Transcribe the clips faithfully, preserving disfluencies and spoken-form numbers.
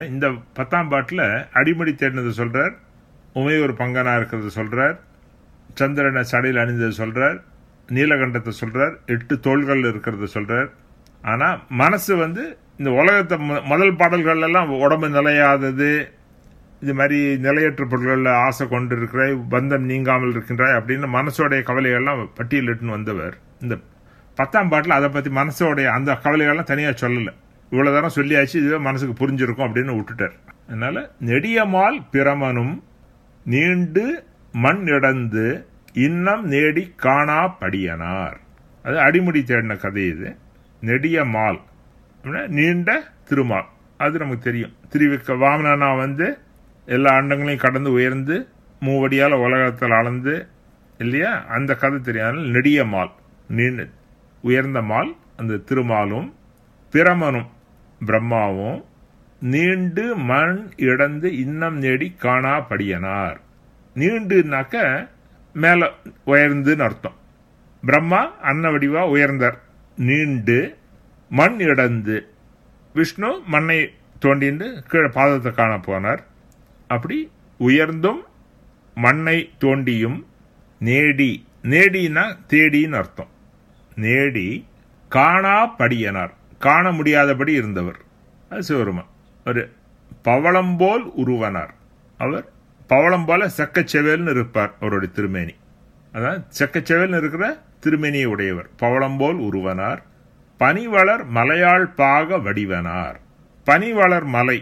இந்த பத்தாம் பாட்டில் அடிமடி தேடினது சொல்றார், உமையூர் பங்கனா இருக்கிறது சொல்றார், சந்திரனை சடையில் அணிந்தது சொல்றார், நீலகண்டத்தை சொல்றார், எட்டு தோள்கள் இருக்கிறது சொல்றார். ஆனா மனசு வந்து இந்த உலகத்தை முதல் பாடல்கள் எல்லாம் உடம்பு நிலையாதது, இது மாதிரி நிலையற்ற பொருள்கள் ஆசை கொண்டு இருக்கிறாய், பந்தம் நீங்காமல் இருக்கின்றாய் அப்படின்னு மனசோடைய கவலைகள்லாம் பட்டியலிட்டுன்னு வந்தவர். இந்த பத்தாம் பாட்டில் அதை பத்தி மனசோடைய அந்த கவலைகள்லாம் தனியா சொல்லல, இவ்வளவு தரம் சொல்லியாச்சு, இதுவே மனசுக்கு புரிஞ்சிருக்கும் அப்படின்னு விட்டுட்டார். அதனால நெடியமால் பிரமனும் நீண்டு மண் இடந்து இன்னம் நேடி காணா படியனார். அது அடிமுடி தேடின கதை. இது நெடிய மால் நீண்ட திருமால், அது நமக்கு தெரியும். திருவிக்க வாமனா வந்து எல்லா அண்டங்களையும் கடந்து உயர்ந்து மூவடியால் உலகத்தில் அளந்து இல்லையா, அந்த கதை தெரியாது. நெடிய மால் நீண்ட உயர்ந்த மால் அந்த திருமாலும் பிரமனும் பிரம்மாவும் நீண்டு மண் இடந்து இன்னம் நேடி காணா படியனார். நீண்டுனாக்க மேல உயர்ந்துன்னு அர்த்தம். பிரம்மா அன்ன வடிவா உயர்ந்தார். நீண்டு மண் இடந்து விஷ்ணு மண்ணை தோண்டிண்டு கீழே பாதத்தை காண போனார். அப்படி உயர்ந்தும் மண்ணை தோண்டியும் நேடி, நேடினா தேடின்னு அர்த்தம், நேடி காணா படியனார், காண முடியாதபடி இருந்தவர். அது சிவருமான். ஒரு பவளம் போல் உருவனார். அவர் பவளம் போல செக்கச்செவேல்னு இருப்பார் அவருடைய திருமேனி. அதான் செக்கச்செவேல்னு இருக்கிற திருமேனியை உடையவர். பவளம் போல் உருவனார். பனிவளர் மலையாள் பாக வடிவனார். பனிவளர் மலை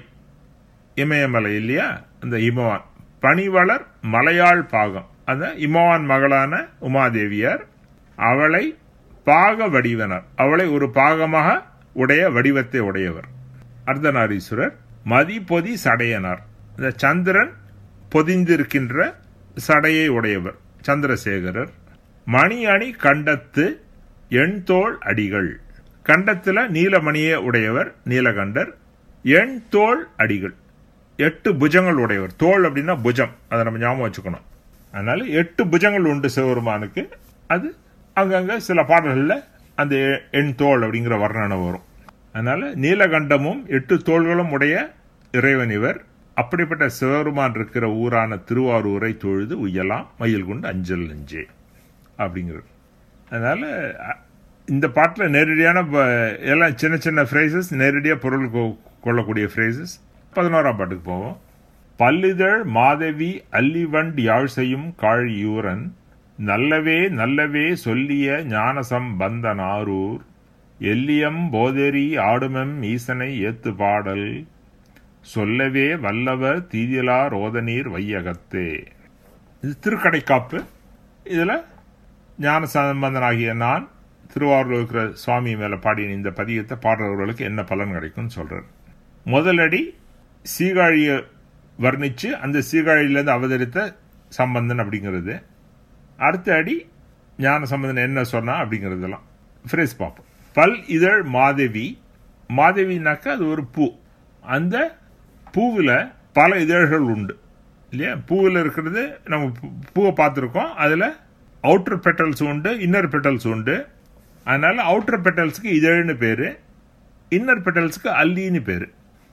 இமயமலை இல்லையா, அந்த இமவான். பனிவளர் மலையாள் பாகம், அந்த இமவான் மகளான உமாதேவியார். அவளை பாக வடிவனார், அவளை ஒரு பாகமாக உடைய வடிவத்தை உடையவர். அர்த்தநாரீஸ்வரர். மதி பொதி சடையனார், இந்த சந்திரன் பொதிந்திருக்கின்ற சடையை உடையவர் சந்திரசேகரர். மணி அணி கண்டத்து எண்தோள் அடிகள், கண்டத்துல நீலமணியை உடையவர் நீலகண்டர். எண் தோள் அடிகள், எட்டு புஜங்கள் உடையவர். தோள் அப்படின்னா புஜம், அதை நம்ம ஞாபகம் வச்சுக்கணும். அதனால எட்டு புஜங்கள் உண்டு சிவபெருமானுக்கு. அது அங்கங்க சில பாடல்கள்ல அந்த எண் தோள் அப்படிங்கிற வர்ணனை வரும். அதனால நீலகண்டமும் எட்டு தோள்களும் உடைய இறைவன் இவர். அப்படிப்பட்ட சிவபெருமான் இருக்கிற ஊரான திருவாரூரை தொழுது உய்யலாம் மயில் கொண்டு அஞ்சல் நெஞ்சே அப்படிங்கிறது. அதனால இந்த பாட்டில் நேரடியான எல்லாம் சின்ன சின்ன ஃப்ரேசஸ், நேரடியாக பொருள் கொள்ளக்கூடிய ஃப்ரேசஸ். பதினோராம் பாட்டுக்கு போவோம். பல்லிதழ் மாதவி அல்லிவண்ட் யாழ் செய்யும் காழியூரன் நல்லவே நல்லவே சொல்லிய ஞானசம் பந்தனாரூர் எல்லியம் போதெரி ஆடுமெம் ஈசனை ஏத்து பாடல் சொல்லவே வல்லவர் தீதிலா ரோதநீர் வையகத்தே. இது திருக்கடைக்காப்பு. இதுல ஞான சம்பந்தனாகிய நான் திருவாரூர் இருக்கிற சுவாமி மேல பாடிய இந்த பதியத்தை பாடுறவர்களுக்கு என்ன பலன் கிடைக்கும்னு சொல்றார். முதலடி சீகாழிய வர்ணிச்சு அந்த சீகாழியிலிருந்து அவதரித்த சம்பந்தன் அப்படிங்கிறது. அடுத்த அடி ஞான சம்பந்தன் என்ன சொன்னா அப்படிங்கறதெல்லாம் ஃப்ரேஸ் பார்ப்போம். பல் இதழ் மாதவி, மாதவினாக்க அது ஒரு பூ. அந்த பூவில் பல இதழ்கள் உண்டு இல்லையா. பூவில் இருக்கிறது நம்ம பூவை பார்த்துருக்கோம். அதில் அவுட்டர் பெட்டல்ஸ் உண்டு, இன்னர் பெட்டல்ஸ் உண்டு. அதனால அவுட்டர் பெட்டல்ஸுக்கு இதழ்னு பேரு, இன்னர் பெட்டல்ஸுக்கு அல்லின்னு பேரு.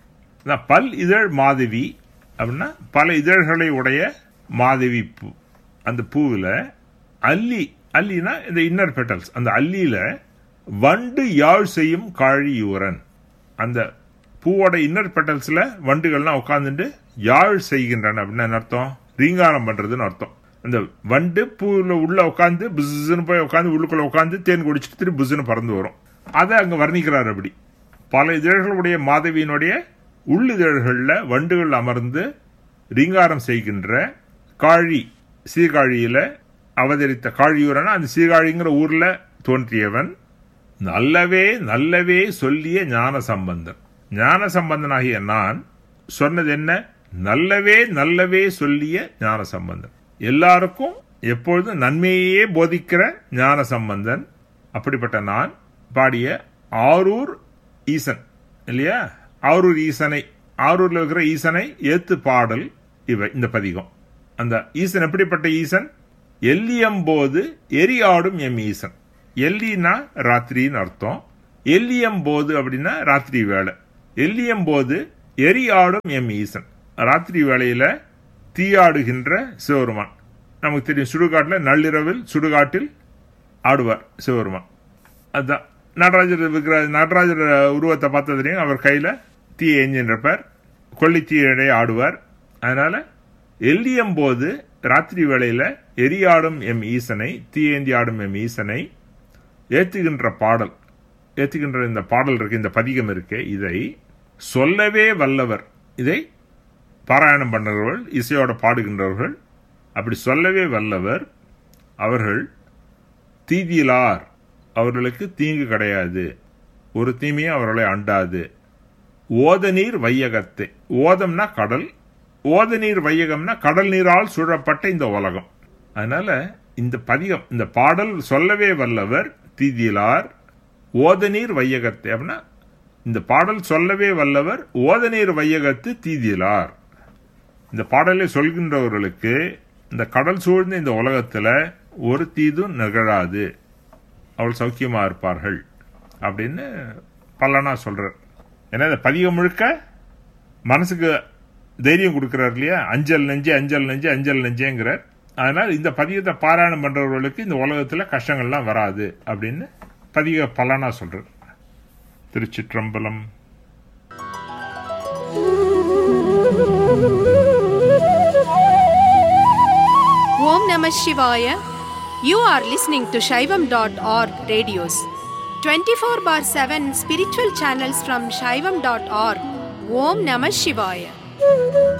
பல் இதழ் மாதவி அப்படின்னா பல இதழ்களை உடைய மாதவி பூ. அந்த பூவில் அல்லி, அல்லினா இந்த இன்னர் பெட்டல்ஸ். அந்த அல்லியில வண்டு யாழ் செய்யும் காழியூரன். அந்த பூவோட இன்னர் பெட்டல்ஸ்ல வண்டுகள்லாம் உட்காந்துட்டு யாழ் செய்கின்றன அப்படின்னு அர்த்தம், ரீங்காரம் பண்றதுன்னு அர்த்தம். அந்த வண்டு பூவில் உள்ள உட்காந்து புஸ்ன்னு போய் உட்காந்து உள்ளுக்குள்ள உட்காந்து தேன் குடிச்சிட்டு திரும்பி புஸ்ன்னு பறந்து வரும். அதை அங்க வர்ணிக்கிறார். அப்படி பல இதழ்களுடைய மாதவியினுடைய உள்ளிதழ்கள்ல வண்டுகள் அமர்ந்து ரீங்காரம் செய்கின்ற காழி, சீர்காழியில அவதரித்த காழியூரன். அந்த சீர்காழிங்கிற ஊர்ல தோன்றியவன். நல்லவே நல்லவே சொல்லிய ஞான சம்பந்தன். ஞான சம்பந்தனாகிய நான் சொன்னது என்ன? நல்லவே நல்லவே சொல்லிய ஞான சம்பந்தன். எல்லாருக்கும் எப்பொழுதும் நன்மையே போதிக்கிற ஞான சம்பந்தன். அப்படிப்பட்ட நான் பாடிய ஆரூர் ஈசன் இல்லையா, ஆரூர் ஈசனை, ஆரூர்ல இருக்கிற ஈசனை ஏத்து பாடல் இவை இந்த பதிகம். அந்த ஈசன் எப்படிப்பட்ட ஈசன்? எல்லியம்போது எரியாடும் எம் ஈசன். எல்லினா ராத்திரின்னு அர்த்தம். எல்லியம்போது அப்படின்னா ராத்திரி வேலை. எல்லியம்போது எரியாடும் எம் ஈசன், ராத்திரி வேளையில் தீயாடுகின்ற சிவபெருமான். நமக்கு தெரியும், சுடுகாட்டில் நள்ளிரவில் சுடுகாட்டில் ஆடுவார் சிவபெருமான். அதுதான் நடராஜர் விக்கிர நடராஜர் உருவத்தை பார்த்த தெரியும். அவர் கையில் தீ ஏஞ்சின்றப்பார், கொல்லித்தீயடை ஆடுவார். அதனால் எல்லியம் போது ராத்திரி வேளையில் எரியாடும் எம் ஈசனை, தீயேந்தி ஆடும் எம் ஈசனை ஏற்றுகின்ற பாடல், ஏற்றுகின்ற இந்த பாடல் இருக்கு, இந்த பதிகம் இருக்கு, இதை சொல்லவே வல்லவர், இதை பாராயணம் பண்ணுறவர்கள், இசையோட பாடுகின்றவர்கள், அப்படி சொல்லவே வல்லவர் அவர்கள் தீதியிலார், அவர்களுக்கு தீங்கு கிடையாது, ஒரு தீமையும் அவர்களை அண்டாது. ஓதநீர் வையகத்தை, ஓதம்னா கடல், ஓதநீர் வையகம்னா கடல் நீரால் சூழப்பட்ட இந்த உலகம். அதனால இந்த பதிகம், இந்த பாடல் சொல்லவே வல்லவர் தீதியிலார் ஓதநீர் வையகத்தை, அப்படின்னா இந்த பாடல் சொல்லவே வல்லவர் ஓதநீர் வையகத்து தீதியிலார். இந்த பாடலை சொல்கின்றவர்களுக்கு இந்த கடல் சூழ்ந்த இந்த உலகத்துல ஒரு தீதும் நிகழாது, அவள் சௌக்கியமா இருப்பார்கள் அப்படின்னு பல்லனா சொல்றார். ஏன்னா இந்த பதிகம் முழுக்க மனசுக்கு தைரியம் கொடுக்கிறார் இல்லையா, அஞ்சல் நெஞ்சே அஞ்சல் நெஞ்சே அஞ்சல் நெஞ்சேங்கிறார். அதனால் இந்த பதிகத்தை பாராயணம் பண்றவர்களுக்கு இந்த உலகத்துல கஷ்டங்கள்லாம் வராது அப்படின்னு பதிக பலனா சொல்றார். திருச்சிற்றம்பலம். Om Namah Shivaya. You are listening to Shaivam dot org radios. twenty-four bar seven spiritual channels from Shaivam dot org. Om Namah Shivaya.